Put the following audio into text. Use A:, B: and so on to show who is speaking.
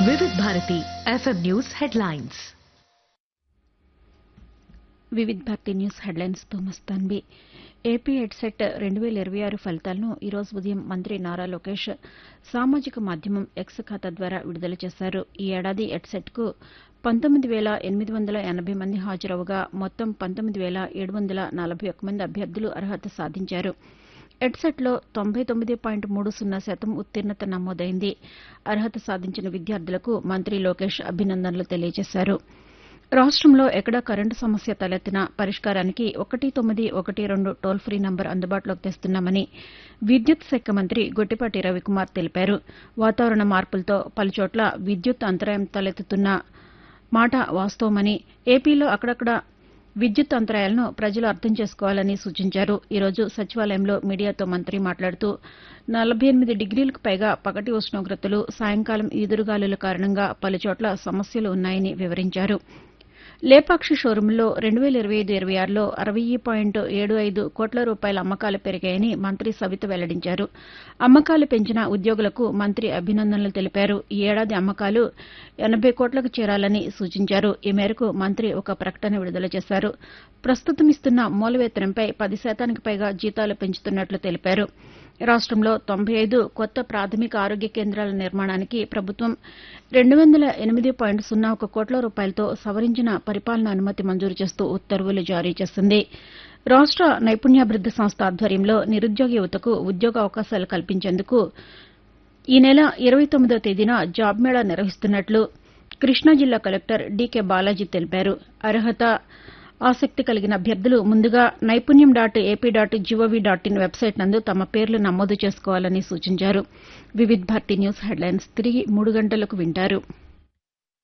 A: వివిధ Bharati FM news headlines.
B: వివిధ Bharati news headlines తో మస్తాన్వి. ఏపీ ఎడ్సెట్ 2026 ఫలితాలను ఈరోజు ఉదయం మంత్రి నారా లోకేష్ సామాజిక మాధ్యమం ఎక్స్ ఖాతా ద్వారా విడుదల చేశారు. ఈ ఏడాది ఎడ్సెట్కు 19,880 మంది హాజరవగా మొత్తం 19,741 మంది అభ్యర్థులు అర్హత సాధించారు. ఎడ్సెట్లో 99.30% ఉత్తీర్ణత నమోదైంది. అర్హత సాధించిన విద్యార్థులకు మంత్రి లోకేష్ అభినందనలు తెలియజేశారు. రాష్టంలో ఎక్కడా కరెంటు సమస్య తలెత్తినా పరిష్కారానికి 1912 టోల్ ఫ్రీ నంబర్ అందుబాటులోకి తెస్తున్నామని విద్యుత్ శాఖ మంత్రి గొట్టిపాటి రవికుమార్ తెలిపారు. వాతావరణ మార్పులతో పలుచోట్ల విద్యుత్ అంతరాయం తలెత్తుతున్న మాట వాస్తవమని, ఏపీలో అక్కడక్కడ విద్యుత్ అంతరాయాలను ప్రజలు అర్థం చేసుకోవాలని సూచించారు. ఈరోజు సచివాలయంలో మీడియాతో మంత్రి మాట్లాడుతూ 48 డిగ్రీలకు పైగా పగటి ఉష్ణోగ్రతలు, సాయంకాలం ఈదురుగాలుల కారణంగా పలుచోట్ల సమస్యలు ఉన్నాయని వివరించారు. లేపాక్షి షోరూంలో 2025-26లో 60.75 కోట్ల రూపాయల అమ్మకాలు పెరిగాయని మంత్రి సవిత వెల్లడించారు. అమ్మకాలు పెంచిన ఉద్యోగులకు మంత్రి అభినందనలు తెలిపారు. ఈ ఏడాది అమ్మకాలు 80 కోట్లకు చేరాలని సూచించారు. ఈ మేరకు మంత్రి ఒక ప్రకటన విడుదల చేశారు. ప్రస్తుతం ఇస్తున్న మూల వేతనంపై 10% పైగా జీతాలు పెంచుతున్నట్లు తెలిపారు. రాష్టంలో 95 కొత్త ప్రాథమిక ఆరోగ్య కేంద్రాల నిర్మాణానికి ప్రభుత్వం 208.01 కోట్ల రూపాయలతో సవరించిన పరిపాలనా అనుమతి మంజూరు చేస్తూ ఉత్తర్వులు జారీ చేసింది. రాష్ట నైపుణ్యాభివృద్ది సంస్థ ఆధ్వర్యంలో నిరుద్యోగ యువతకు ఉద్యోగ అవకాశాలు కల్పించేందుకు ఈ నెల 29వ తేదీన జాబ్ మేళా నిర్వహిస్తున్నట్లు కృష్ణా జిల్లా కలెక్టర్ డీకే బాలాజీ తెలిపారు. అర్హత, ఆసక్తి కలిగిన అభ్యర్థులు ముందుగా నైపుణ్యం.ఏపీ.జీఓవీ.ఇన్ వెబ్సైట్ నందు తమ పేర్లు నమోదు చేసుకోవాలని సూచించారు. వివిధ భారతి న్యూస్ హెడ్లైన్స్ తిరిగి 3 గంటలకు వింటారు.